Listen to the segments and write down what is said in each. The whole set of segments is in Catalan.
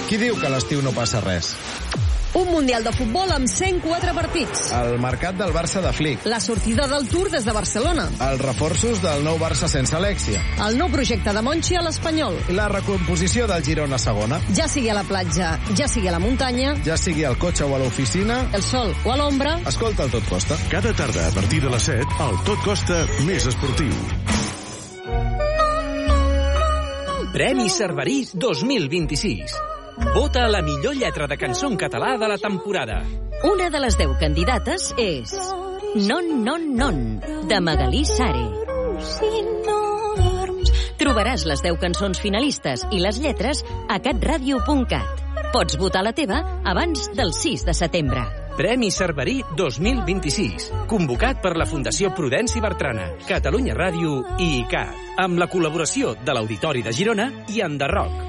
Qui diu que a l'estiu no passa res? Un Mundial de futbol amb 104 partits. El mercat del Barça de Flick. La sortida del Tour des de Barcelona. Els reforços del nou Barça sense Alexia. El nou projecte de Monchi a l'Espanyol. I la recomposició del Girona a segona. Ja sigui a la platja, ja sigui a la muntanya. Ja sigui al cotxe o a l'oficina. El sol o a l'ombra. Escolta el Tot Costa. Cada tarda a partir de les 7, el Tot Costa més esportiu. Premi Cerverí 2026. Vota la millor lletra de cançó en català de la temporada. Una de les 10 candidates és Non, non, non, de Magalí Sare. Trobaràs les 10 cançons finalistes i les lletres a catradio.cat. Pots votar la teva abans del 6 de setembre. Premi Cerverí 2026. Convocat per la Fundació Prudenci Bertrana, Catalunya Ràdio i ICAT. Amb la col·laboració de l'Auditori de Girona i Enderroc.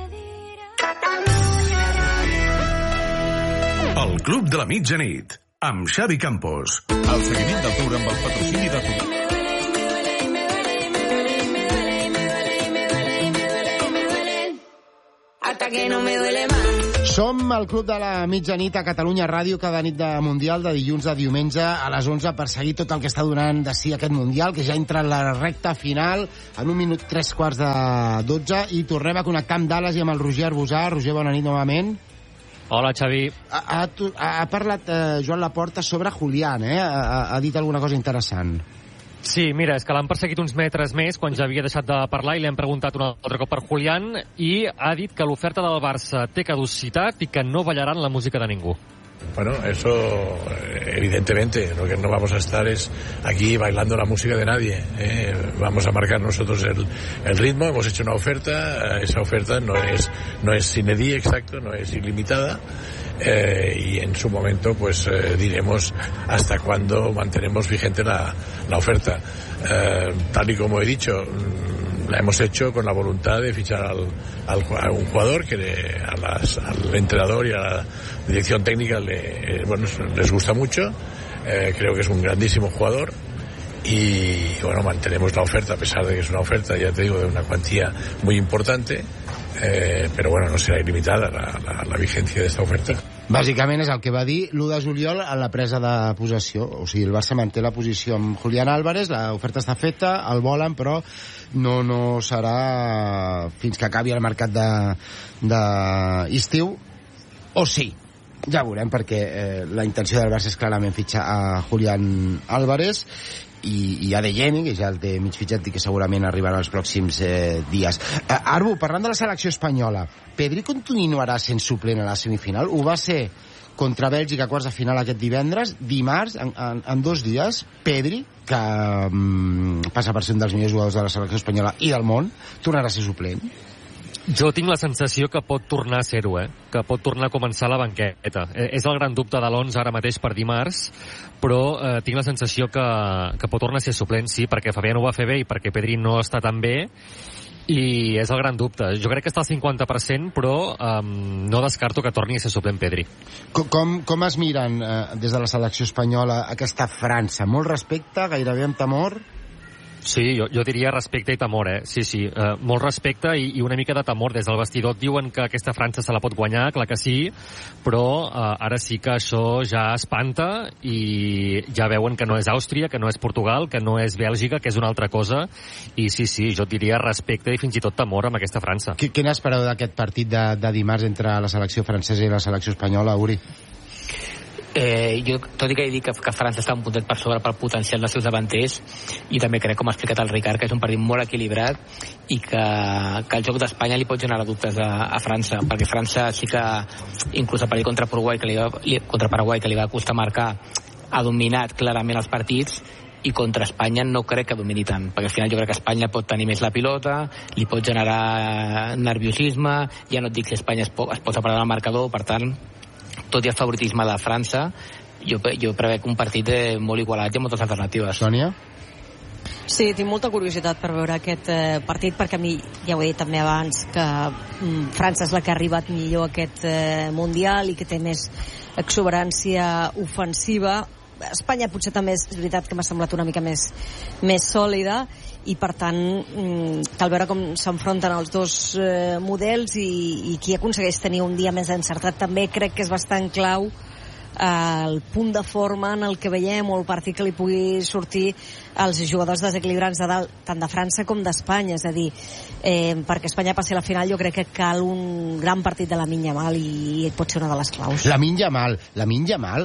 El Club de la Mitjanit, amb Xavi Campos. El seguiment del Tour amb el patrocini de Tour. Som el Club de la Mitjanit a Catalunya Ràdio cada nit de Mundial, de dilluns a diumenge a les 11, per seguir tot el que està donant de si aquest Mundial, que ja entra en la recta final en 1 minut 3:45, i tornem a connectar amb Dallas i amb el Roger Arbusà. Roger, bona nit novament. Hola, Xavi. Ha parlat Joan Laporta sobre Julián, ha dit alguna cosa interessant. Sí, mira, és que l'han perseguit uns metres més quan ja havia deixat de parlar i li han preguntat un altre cop per Julián i ha dit que l'oferta del Barça té caducitat i que no ballaran la música de ningú. Bueno, eso evidentemente, lo que no vamos a estar es aquí bailando la música de nadie, vamos a marcar nosotros el ritmo. Hemos hecho una oferta, esa oferta no es sine die, exacto, no es ilimitada, y en su momento pues diremos hasta cuándo mantenemos vigente la oferta. Tal y como he dicho, la hemos hecho con la voluntad de fichar a un jugador que al entrenador y a la dirección técnica les gusta mucho. Creo que es un grandísimo jugador y bueno, mantenemos la oferta, a pesar de que es una oferta, ya te digo, de una cuantía muy importante, pero bueno, no será ilimitada la vigencia de esta oferta. Bàsicament és el que va dir l'1 de juliol a la presa de possessió. O sigui, el Barça manté la posició amb Julián Álvarez, l'oferta està feta, el volen, però no serà fins que acabi el mercat d'estiu, o sí. Ja veurem, perquè la intenció del Barça és clarament fitxar a Julián Álvarez i a De Jong, que ja el té mig fitxat i que segurament arribarà els pròxims dies. Arbu, parlant de la selecció espanyola, Pedri continuarà sent suplent a la semifinal? Ho va ser contra Bèlgica, quarts de final aquest divendres. Dimarts, en 2 dies, Pedri, que passa per ser un dels millors jugadors de la selecció espanyola i del món, tornarà a ser suplent. Jo tinc la sensació que pot tornar a ser-ho, que pot tornar a començar a la banqueta. És el gran dubte de l'11 ara mateix per dimarts, però tinc la sensació que pot tornar a ser suplent, sí, perquè Fabián ho va fer bé i perquè Pedri no està tan bé, i és el gran dubte. Jo crec que està al 50%, però no descarto que torni a ser suplent Pedri. Com es miren des de la selecció espanyola aquesta França? Molt respecte, gairebé amb temor? Sí, jo diria respecte i temor, Sí, molt respecte i una mica de temor. Des del vestidor diuen que aquesta França se la pot guanyar, clar que sí, però ara sí que això ja espanta i ja veuen que no és Àustria, que no és Portugal, que no és Bèlgica, que és una altra cosa, i sí, jo diria respecte i fins i tot temor amb aquesta França. Què n'espereu d'aquest partit de dimarts entre la selecció francesa i la selecció espanyola, Uri? Jo, tot i que he dit que França està un puntet per sobre pel potencial dels seus davanters, i també crec, com ha explicat el Ricard, que és un partit molt equilibrat i que el joc d'Espanya li pot generar dubtes a França, perquè França sí que inclús el partit contra Paraguai que li va costar marcar, ha dominat clarament els partits, i contra Espanya no crec que domini tant, perquè al final jo crec que Espanya pot tenir més la pilota, li pot generar nerviosisme, ja no et dic si Espanya es pot separar del marcador. Per tant, tot i el favoritisme de França, jo prevec un partit molt igualat i amb moltes alternatives. Sònia? Sí, tinc molta curiositat per veure aquest partit, perquè a mi, ja ho he dit també abans, que França és la que ha arribat millor a aquest Mundial i que té més exuberància ofensiva. Espanya potser també és veritat que m'ha semblat una mica més sòlida, i per tant cal veure com s'enfronten els dos models i qui aconsegueix tenir un dia més encertat. També crec que és bastant clau el punt de forma en el que veiem, o el partit que li pugui sortir als jugadors desequilibrants de dalt, tant de França com d'Espanya. És a dir, perquè Espanya passi a la final, jo crec que cal un gran partit de Lamine Yamal, i pot ser una de les claus. Lamine Yamal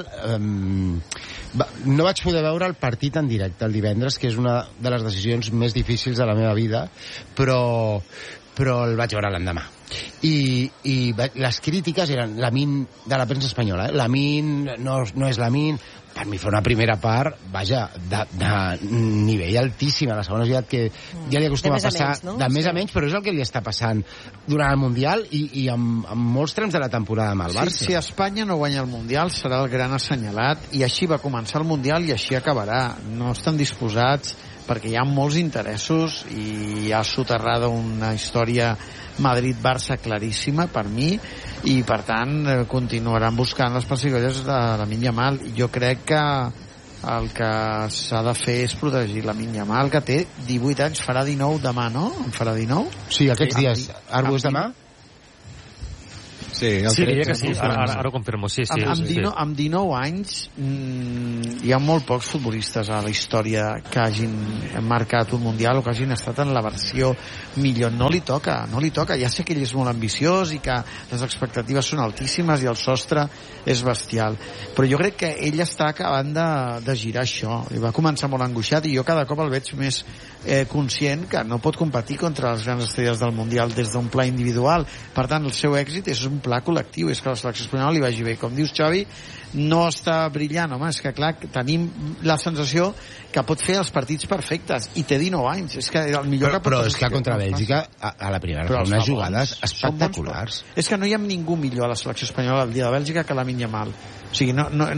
no vaig poder veure el partit en directe el divendres, que és una de les decisions més difícils de la meva vida, però el vaig veure l'endemà. I les crítiques eren Lamine, de la premsa espanyola, Lamine no és Lamine. Per mi fa una primera part, vaja, de nivell altíssim. A la segona és veritat que ja li acostuma a passar de més a menys, però és el que li està passant durant el Mundial i amb molts trams de la temporada amb el Barça. Si Espanya no guanya el Mundial serà el gran assenyalat, i així va començar el Mundial i així acabarà. No estan disposats, perquè hi ha molts interessos i hi ha soterrada una història Madrid-Barça claríssima per mi, i per tant continuaran buscant les pessigolles de Lamine Yamal. Jo crec que el que s'ha de fer és protegir Lamine Yamal, que té 18 anys, farà 19 demà, no? En farà 19? Sí, aquests dies. Ara és demà? Sí, diria que sí, ara ho confirmo. Sí. Amb 19 anys hi ha molt pocs futbolistes a la història que hagin marcat un Mundial o que hagin estat en la versió millor. No li toca. Ja sé que ell és molt ambiciós i que les expectatives són altíssimes i el sostre és bestial, però jo crec que ell està acabant de girar això. I va començar molt angoixat, i jo cada cop el veig més conscient que no pot competir contra les grans estrelles del Mundial des d'un pla individual. Per tant, el seu èxit és un pla col·lectiu, és que la selecció espanyola li vagi bé. Com dius, Xavi, no està brillant, home, és que clar, tenim la sensació que pot fer els partits perfectes, i té 19 anys. És que el millor però és que contra Bèlgica a la primera fa unes jugades espectaculars. És que no hi ha ningú millor a la selecció espanyola el dia de Bèlgica que Lamine Yamal. O sigui,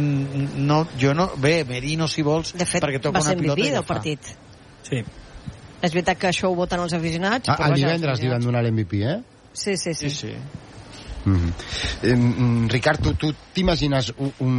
Merino, si vols, de fet, perquè toca una pilota i del partit. Sí. És veritat que això ho voten els aficionats. El divendres li van donar l'MVP, Sí. Ricard, tu t'imagines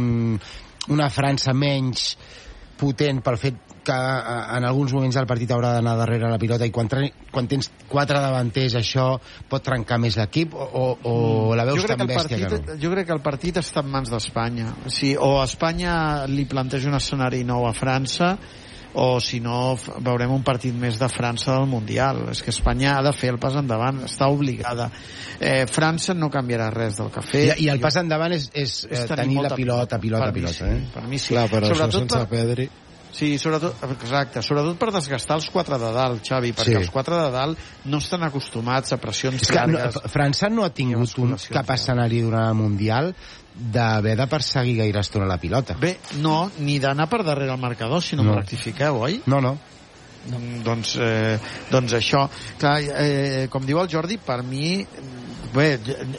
una França menys potent pel fet que en alguns moments del partit haurà d'anar darrere la pilota, i quan tens 4 davanters això pot trencar més l'equip, o la veus tan bèstia que no? Jo crec que el partit està en mans d'Espanya. O Espanya li planteja un escenari nou a França, o si no veurem un partit més de França del Mundial. És que Espanya ha de fer el pas endavant, està obligada. França no canviarà res del que ha fet. I el pas endavant és tenir la pilota. Per mi sí. Clar, però això sense Pedri. Sí, sobretot per desgastar els 4 de dalt, Xavi, perquè els 4 de dalt no estan acostumats a pressions llargues. França no ha tingut cap escenari durant el Mundial d'haver de perseguir gaire estona la pilota. Bé, no, ni d'anar per darrere el marcador, si no m'ho rectifiqueu, oi? No. Doncs això, clar, com diu el Jordi, per mi, bé,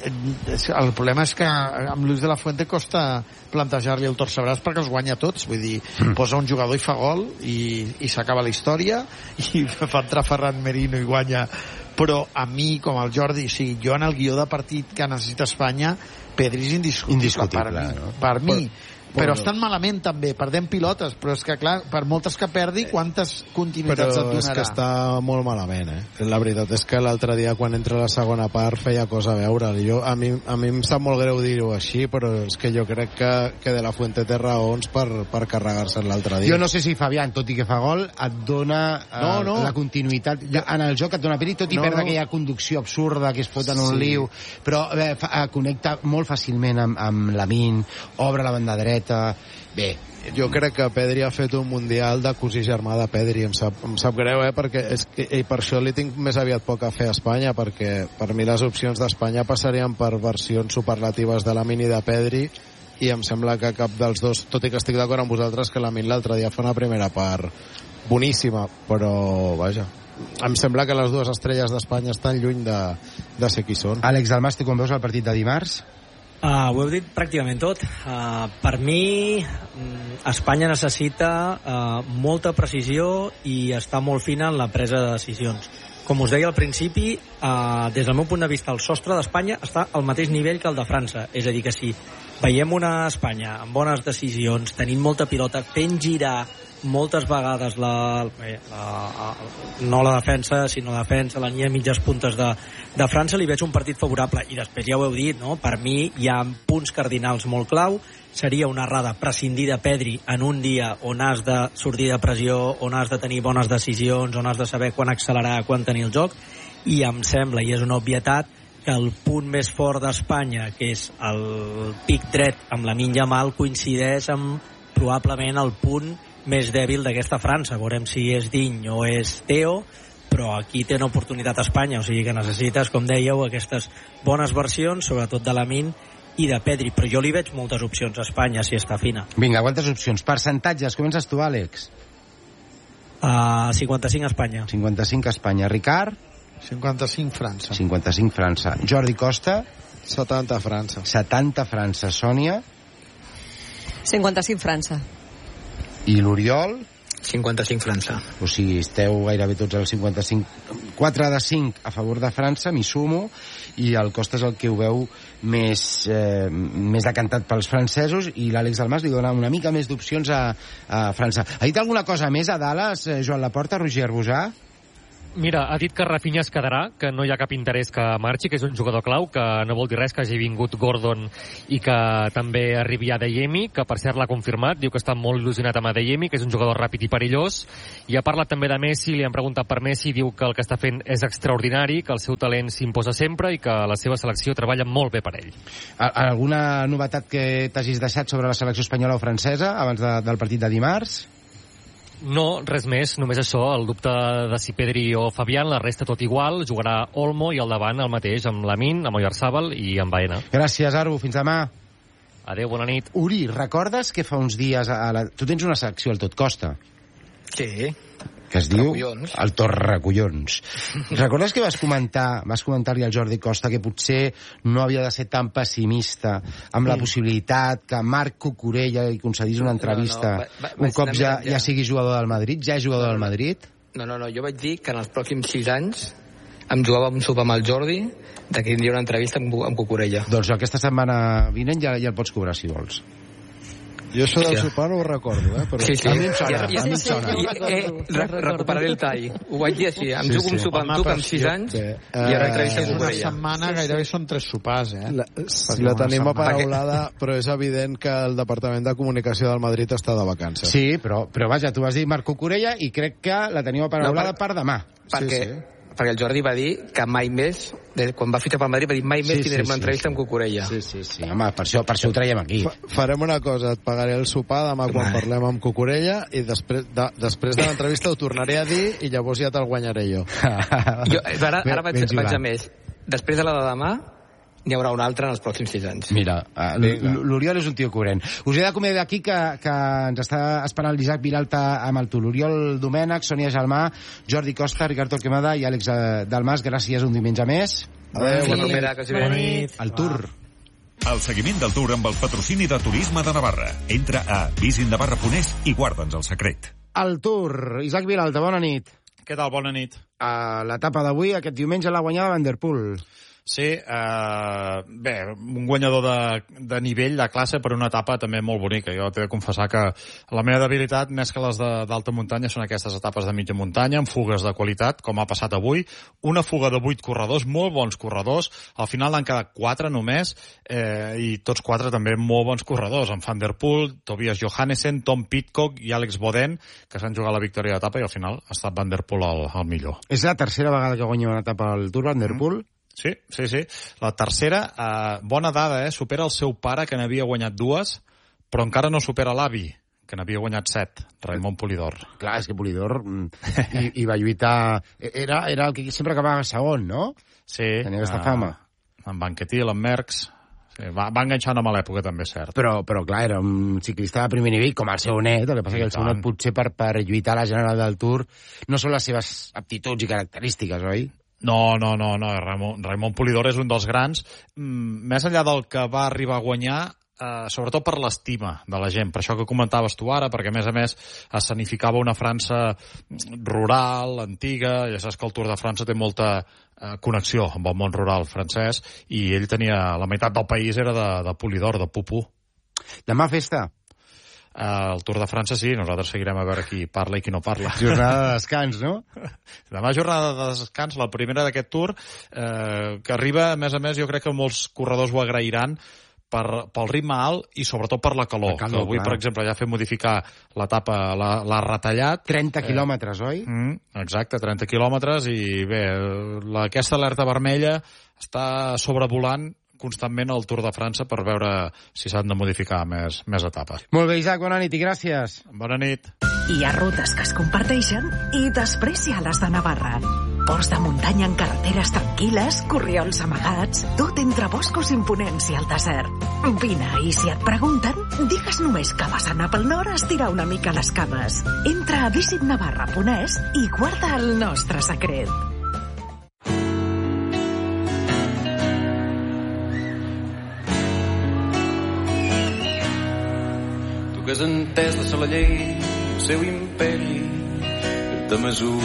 el problema és que amb Luis de la Fuente costa plantejar-li el torcebràs perquè els guanya tots. Vull dir, posa un jugador i fa gol i s'acaba la història, i fa entrar Ferran Merino i guanya. Però a mi, com el Jordi, jo en el guió de partit que necessita Espanya, Pedri és indiscutible per mi. Però estan malament també, perdem pilotes, però és que clar, per moltes que perdi, quantes continuïtats et donarà? Però és que està molt malament, La veritat és que l'altre dia, quan entra la segona part, feia cosa a veure. A mi em sap molt greu dir-ho així, però és que jo crec que De la Fuente té raons per carregar-se l'altre dia. Jo no sé si Fabián, tot i que fa gol, et dona la continuïtat en el joc, et dona perit, tot i perdre aquella conducció absurda que es fot en un liu, però connecta molt fàcilment amb Lamine, obre la banda dreta. Bé, jo crec que Pedri ha fet un Mundial de cosí germà de Pedri. Em sap greu, perquè és que, i per això li tinc més aviat poc a fer a Espanya, perquè per mi les opcions d'Espanya passarien per versions superlatives de Lamine i de Pedri, i em sembla que cap dels dos, tot i que estic d'acord amb vosaltres que Lamine l'altre dia fa una primera part boníssima, però vaja, em sembla que les dues estrelles d'Espanya estan lluny de ser qui són. Àlex Dalmas, tu com veus el partit de dimarts? Ho heu dit pràcticament tot. Per mi, Espanya necessita molta precisió i està molt fina en la presa de decisions. Com us deia al principi, des del meu punt de vista, el sostre d'Espanya està al mateix nivell que el de França. És a dir, que si veiem una Espanya amb bones decisions, tenint molta pilota, fent girar moltes vegades no la defensa, sinó la defensa, la línia de mitges puntes de França, li veig un partit favorable. I després ja ho heu dit, no? Per mi hi ha punts cardinals molt clau. Seria una errada prescindir de Pedri en un dia on has de sortir de pressió, on has de tenir bones decisions, on has de saber quan accelerar, quan tenir el joc, i em sembla, i és una obvietat, que el punt més fort d'Espanya, que és el pic dret amb Lamine Yamal, coincideix amb probablement el punt més dèbil d'aquesta França. Veurem si és Diny o és Theo, però aquí té una oportunitat a Espanya, o sigui que necessites, com dèieu, aquestes bones versions, sobretot de Lamine i de Pedri, però jo li veig moltes opcions a Espanya si està fina. Vinga, quantes opcions? Percentatges, comences tu, Àlex. 55 Espanya. 55 Espanya. Ricard? 55 França. 55 França. Jordi Costa? 70 França. 70 França. Sònia? 55 França. I l'Oriol? 55 França. O sigui, esteu gairebé tots al 55. 4 de 5 a favor de França, m'hi sumo, i el Costa és el que ho veu més decantat pels francesos, i l'Àlex Dalmas li dona una mica més d'opcions a França. Ha dit alguna cosa més a Dallas, Joan Laporta, Roger Arbusà? Mira, ha dit que Rafinha es quedarà, que no hi ha cap interès que marxi, que és un jugador clau, que no vol dir res que hagi vingut Gordon i que també arribi Adeyemi, que per cert l'ha confirmat, diu que està molt il·lusionat amb Adeyemi, que és un jugador ràpid i perillós, i ha parlat també de Messi, li han preguntat per Messi, diu que el que està fent és extraordinari, que el seu talent s'imposa sempre i que la seva selecció treballa molt bé per ell. Alguna novetat que t'hagis deixat sobre la selecció espanyola o francesa abans del partit de dimarts? No, res més, només això, el dubte de si Pedri o Fabián, la resta tot igual, jugarà Olmo i al davant el mateix, amb Lamine, amb Oyarzabal i amb Baena. Gràcies, Arbu, fins demà. Adéu, bona nit. Uri, recordes que fa uns dies tu tens una secció al Tot Costa? Sí. Que es diu el Torrecollons. Recordes que vas comentar-li al Jordi Costa que potser no havia de ser tan pessimista amb la possibilitat que Marc Cucurella li concedís una entrevista un cop ja sigui jugador del Madrid? Ja és jugador del Madrid? No, jo vaig dir que en els pròxims 6 anys em jugava un sopar amb el Jordi de que tindria una entrevista amb Cucurella. Doncs aquesta setmana vinent ja el pots cobrar, si vols. Jo això del sopar no ho recordo, però... Sí. A mi em sona. Recuperaré el tall. Ho vaig dir així. Em jugo un sopar amb tu que amb 6 anys i ara entrevista amb Cucurella. Una setmana gairebé són 3 sopars, La tenim aparaulada, però és evident que el Departament de Comunicació del Madrid està de vacances. Sí, però vaja, tu vas dir Marc Cucurella i crec que la tenim aparaulada per demà. Perquè el Jordi va dir que mai més, quan va fitxar pel Madrid, va dir mai més tindrem una entrevista amb Cucurella. Sí. Home, per això ho traiem aquí. Farem una cosa, et pagaré el sopar demà quan parlem amb Cucurella i després de l'entrevista ho tornaré a dir i llavors ja te'l guanyaré jo. Ara vaig a més. Després de la de demà n'hi haurà una altra en els pròxims 6 anys. Mira, l'Oriol és un tio corrent. Us he d'acomiadar aquí que ens està esperant l'Isaac Vilalta amb el tu. L'Oriol Domènech, Sònia Gelmà, Jordi Costa, Ricard Torquemada i Àlex Dalmas. Gràcies un diumenge més. Bona nit. El Tour. El seguiment del Tour amb el patrocini de Turisme de Navarra. Entra a visinnavarra.es i guarda'ns el secret. El Tour. Isaac Vilalta, bona nit. Què tal? Bona nit. L'etapa d'avui, aquest diumenge, l'ha guanyada Van der Poel. Sí, bé, un guanyador de nivell, de classe, per una etapa també molt bonica. Jo t'he de confessar que la meva debilitat, més que les d'alta muntanya, són aquestes etapes de mitja muntanya, amb fugues de qualitat, com ha passat avui. Una fuga de 8 corredors, molt bons corredors. Al final han quedat 4 només, i tots 4 també molt bons corredors, amb Van der Poel, Tobias Johannessen, Tom Pidcock i Alex Bodden, que s'han jugat la victòria d'etapa, i al final ha estat Van der Poel el millor. És la tercera vegada que guanya una etapa al Tour, Van der Poel? Sí. La tercera, bona dada, supera el seu pare, que n'havia guanyat 2, però encara no supera l'avi, que n'havia guanyat 7, Raimon Polidor. Clar, és que Polidor i va lluitar... Era el que sempre acabava segon, no? Sí. Tenia aquesta fama. Amb Banquetil, amb Merckx... Sí, va enganxant a l'època, també, cert. Però clar, era un ciclista de primer nivell, com el seu net. El que passa que el seu net, potser per lluitar a la General del Tour, no són les seves aptituds i característiques, oi? No. Raimon Polidor és un dels grans. Més enllà del que va arribar a guanyar, sobretot per l'estima de la gent, per això que comentaves tu ara, perquè a més escenificava una França rural, antiga, ja saps que el Tour de França té molta connexió amb el món rural francès, i ell tenia, la meitat del país era de polidor, de pupú. Demà festa? El Tour de França sí, nosaltres seguirem a veure qui parla i qui no parla. Jornada de descans, no? Demà jornada de descans, la primera d'aquest Tour, que arriba, a més, jo crec que molts corredors ho agrairan pel ritme alt i sobretot per la calor. Que avui, per exemple, ja ha fet modificar l'etapa, l'ha retallat. 30 quilòmetres, oi? Exacte, 30 quilòmetres, i bé, aquesta alerta vermella està sobrevolant constantment el Tour de França per veure si s'han de modificar més etapes. Molt bé, Isaac, bona nit i gràcies. Bona nit. Hi ha rutes que es comparteixen i després hi ha les de Navarra. Ports de muntanya en carreteres tranquil·les, corriols amagats, tot entre boscos imponents i el desert. Vine, i si et pregunten, digues només que vas anar pel nord a estirar una mica les cames. Entra a visitnavarra.es i guarda el nostre secret. Tu que has entès de ser la llei, el seu imperi, que te mesura